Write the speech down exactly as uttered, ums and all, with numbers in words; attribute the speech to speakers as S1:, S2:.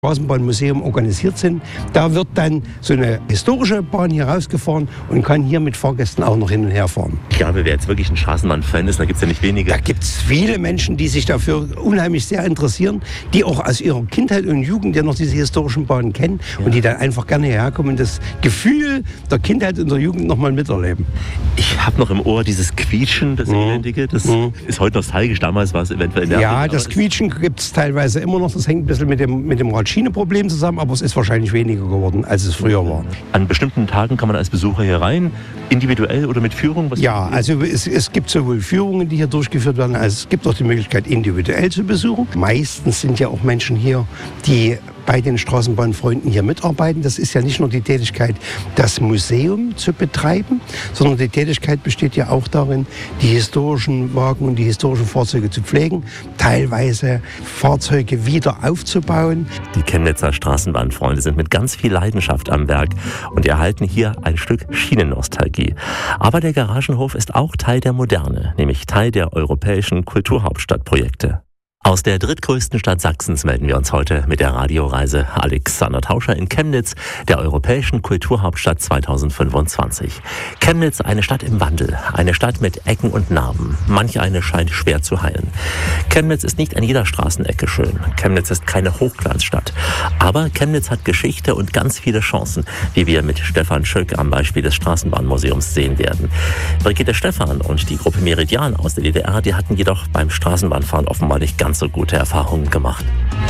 S1: Straßenbahnmuseum organisiert sind. Da wird dann so eine historische Bahn hier rausgefahren und kann hier mit Fahrgästen auch noch hin und her fahren.
S2: Ich glaube, wer jetzt wirklich ein Straßenbahn-Fan ist, da gibt es ja nicht wenige.
S1: Da gibt es viele Menschen, die sich dafür unheimlich sehr interessieren, die auch aus ihrer Kindheit und Jugend ja noch diese historischen Bahnen kennen ja. und die dann einfach gerne hierher kommen und das Gefühl der Kindheit und der Jugend nochmal miterleben.
S2: Ich habe noch im Ohr dieses Quietschen, das mhm. Elendige, das mhm. ist heute nostalgisch, damals war es eventuell nervig.
S1: Ja, das Quietschen gibt es teilweise immer noch, das hängt ein bisschen mit dem, mit dem Radschienenproblem zusammen, aber es ist wahrscheinlich weniger geworden, als es früher war.
S2: An bestimmten Tagen kann man als Besucher hier rein, individuell oder mit Führung? Was
S1: ja, also es, es gibt sowohl Führungen, die hier durchgeführt werden, als es gibt auch die Möglichkeit, individuell zu besuchen. Meistens sind ja auch Menschen hier, die bei den Straßenbahnfreunden hier mitarbeiten. Das ist ja nicht nur die Tätigkeit, das Museum zu betreiben, sondern die Tätigkeit besteht ja auch darin, die historischen Wagen und die historischen Fahrzeuge zu pflegen, teilweise Fahrzeuge wieder aufzubauen.
S2: Die Chemnitzer Straßenbahnfreunde sind mit ganz viel Leidenschaft am Werk und erhalten hier ein Stück Schienennostalgie. Aber der Garagenhof ist auch Teil der Moderne, nämlich Teil der europäischen Kulturhauptstadtprojekte. Aus der drittgrößten Stadt Sachsens melden wir uns heute mit der Radioreise Alexander Tauscher in Chemnitz, der europäischen Kulturhauptstadt zweitausendfünfundzwanzig. Chemnitz, eine Stadt im Wandel, eine Stadt mit Ecken und Narben. Manch eine scheint schwer zu heilen. Chemnitz ist nicht an jeder Straßenecke schön. Chemnitz ist keine Hochglanzstadt. Aber Chemnitz hat Geschichte und ganz viele Chancen, wie wir mit Stefan Schöck am Beispiel des Straßenbahnmuseums sehen werden. Brigitte Stephan und die Gruppe Meridian aus der D D R, die hatten jedoch beim Straßenbahnfahren offenbar nicht ganz so gute Erfahrungen gemacht.